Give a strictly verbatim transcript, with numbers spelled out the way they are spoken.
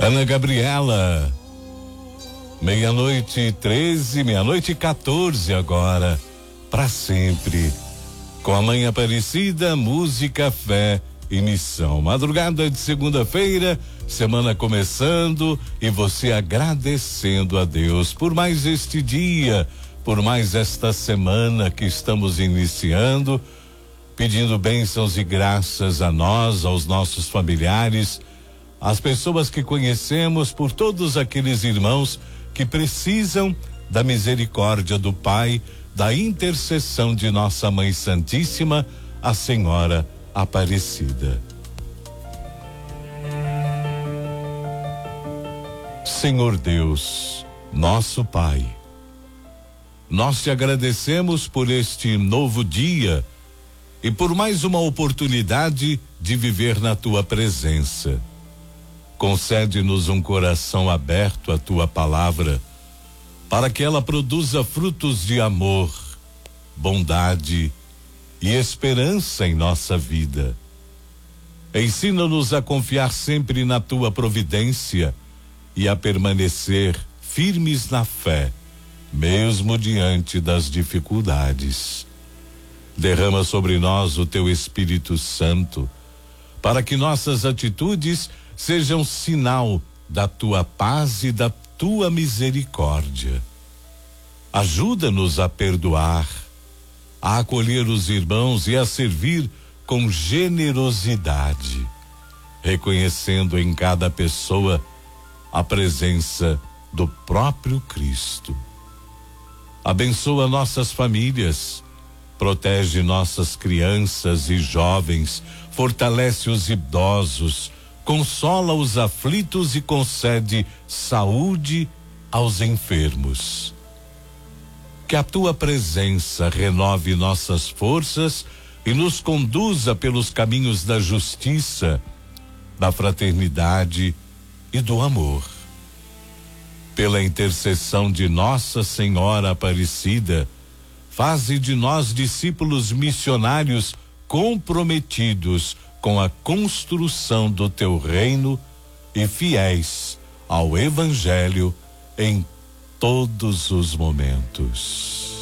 Ana Gabriela, meia-noite e treze, meia-noite e quatorze agora, para sempre. Com a Mãe Aparecida, música, fé e missão. Madrugada de segunda-feira, semana começando e você agradecendo a Deus por mais este dia, por mais esta semana que estamos iniciando, pedindo bênçãos e graças a nós, aos nossos familiares, as pessoas que conhecemos, por todos aqueles irmãos que precisam da misericórdia do Pai, da intercessão de nossa Mãe Santíssima, a Senhora Aparecida. Senhor Deus, nosso Pai, nós te agradecemos por este novo dia e por mais uma oportunidade de viver na tua presença. Concede-nos um coração aberto à tua palavra, para que ela produza frutos de amor, bondade e esperança em nossa vida. Ensina-nos a confiar sempre na tua providência e a permanecer firmes na fé, mesmo diante das dificuldades. Derrama sobre nós o teu Espírito Santo, para que nossas atitudes sejam sinal da tua paz e da tua misericórdia. Ajuda-nos a perdoar, a acolher os irmãos e a servir com generosidade, reconhecendo em cada pessoa a presença do próprio Cristo. Abençoa nossas famílias, protege nossas crianças e jovens, fortalece os idosos, consola os aflitos e concede saúde aos enfermos. Que a tua presença renove nossas forças e nos conduza pelos caminhos da justiça, da fraternidade e do amor. Pela intercessão de Nossa Senhora Aparecida, faze de nós discípulos missionários comprometidos com a construção do teu reino e fiéis ao Evangelho em todos os momentos.